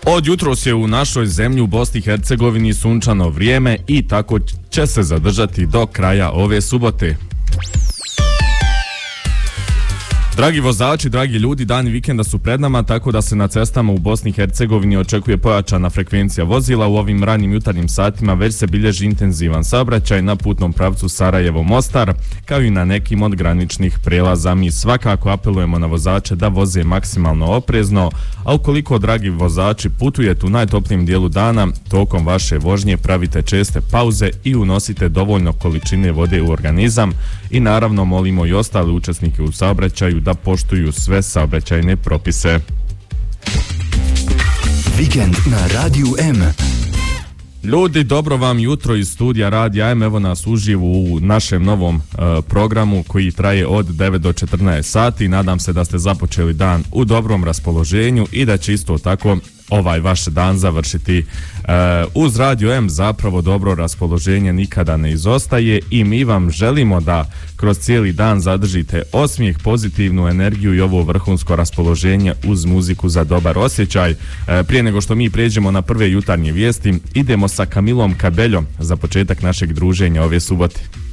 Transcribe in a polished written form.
Od jutros je u našoj zemlji u Bosni i Hercegovini sunčano vrijeme i tako će se zadržati do kraja ove subote. Dragi vozači, dragi ljudi, dani vikenda su pred nama, tako da se na cestama u Bosni i Hercegovini očekuje pojačana frekvencija vozila. U ovim ranim jutarnjim satima već se bilježi intenzivan saobraćaj na putnom pravcu Sarajevo-Mostar, kao i na nekim od graničnih prelaza. Mi svakako apelujemo na vozače da voze maksimalno oprezno, a ukoliko, dragi vozači, putujete u najtoplijem dijelu dana, tokom vaše vožnje pravite česte pauze i unosite dovoljno količine vode u organizam i naravno molimo i ostale učesnike u saobraćaju da poštuju sve saobraćajne propise. Vikend na Radiju M. Ljudi, dobro vam jutro iz studija Radija M. Evo nas uživo u našem novom programu koji traje od 9 do 14 sati. Nadam se da ste započeli dan u dobrom raspoloženju i da će isto tako ovaj vaš dan završiti uz Radio M. Zapravo dobro raspoloženje nikada ne izostaje i mi vam želimo da kroz cijeli dan zadržite osmijeh, pozitivnu energiju i ovo vrhunsko raspoloženje uz muziku za dobar osjećaj. Prije nego što mi pređemo na prve jutarnje vijesti, idemo sa Camilom Cabello za početak našeg druženja ove subote.